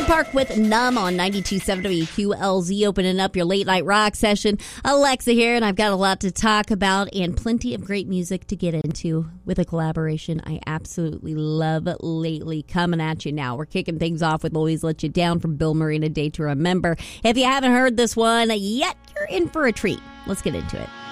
Linkin Park with Numb on 92.7 WQLZ, opening up your late night rock session. Alexa here, and I've got a lot to talk about and plenty of great music to get into with a collaboration I absolutely love lately coming at you now. We're kicking things off with Always Let You Down from Bill Murray and A Day to Remember. If you haven't heard this one yet, you're in for a treat. Let's get into it.